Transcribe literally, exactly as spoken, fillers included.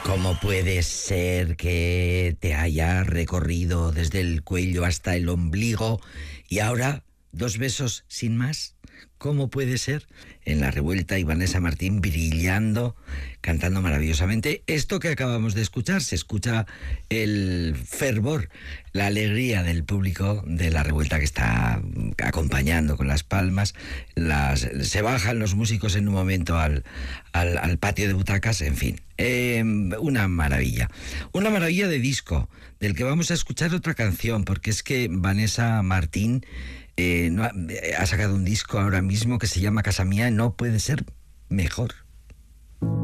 ¿Cómo puede ser que te haya recorrido desde el cuello hasta el ombligo y ahora dos besos sin más? ¿Cómo puede ser? En La Revuelta y Vanessa Martín brillando, cantando maravillosamente. Esto que acabamos de escuchar, se escucha el fervor, la alegría del público de La Revuelta que está acompañando con las palmas. Las, se bajan los músicos en un momento al, al, al patio de butacas, en fin. Eh, una maravilla. Una maravilla de disco, del que vamos a escuchar otra canción, porque es que Vanessa Martín Eh, no, ha, ha sacado un disco ahora mismo que se llama Casa Mía, no puede ser mejor.